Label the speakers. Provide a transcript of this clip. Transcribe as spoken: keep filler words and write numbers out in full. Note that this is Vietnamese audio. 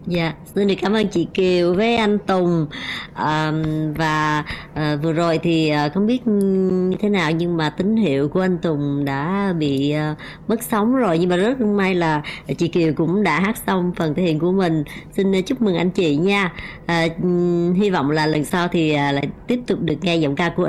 Speaker 1: Dạ, xin được cảm ơn chị Kiều với anh Tùng. à, và à, vừa rồi thì à, không biết như thế nào nhưng mà tín hiệu của anh Tùng đã bị à, mất sóng rồi, nhưng mà rất may là chị Kiều cũng đã hát xong phần thể hiện của mình. Xin à, chúc mừng anh chị nha. à, Hy vọng là lần sau thì à, lại tiếp tục được nghe giọng ca của